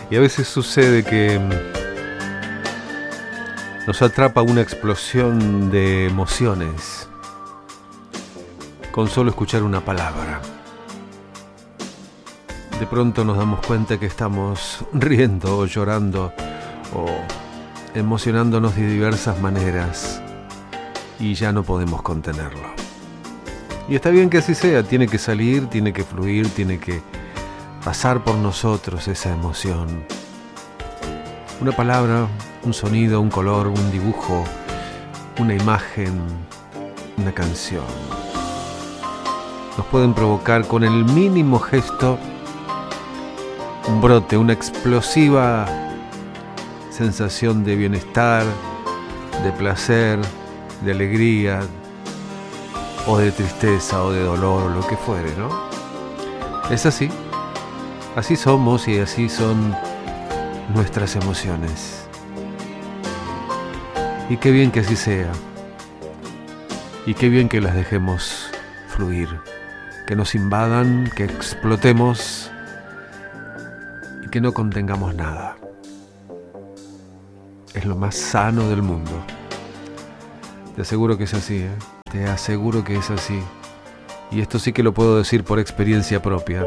Y a veces sucede que nos atrapa una explosión de emociones con solo escuchar una palabra. De pronto nos damos cuenta que estamos riendo o llorando o emocionándonos de diversas maneras y ya no podemos contenerlo. Y está bien que así sea, tiene que salir, tiene que fluir, tiene que pasar por nosotros esa emoción. Una palabra, un sonido, un color, un dibujo, una imagen, una canción. Nos pueden provocar con el mínimo gesto un brote, una explosiva sensación de bienestar, de placer, de alegría, o de tristeza, o de dolor, o lo que fuere, ¿no? Es así. Así somos y así son nuestras emociones. Y qué bien que así sea. Y qué bien que las dejemos fluir. Que nos invadan, que explotemos y que no contengamos nada. Es lo más sano del mundo. Te aseguro que es así, ¿eh? Te aseguro que es así. Y esto sí que lo puedo decir por experiencia propia.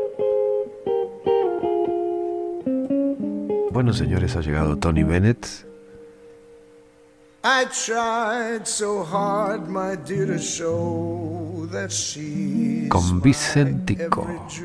Bueno, señores, ha llegado Tony Bennett. I tried so hard, my dear, to show that she's Con Vicentico.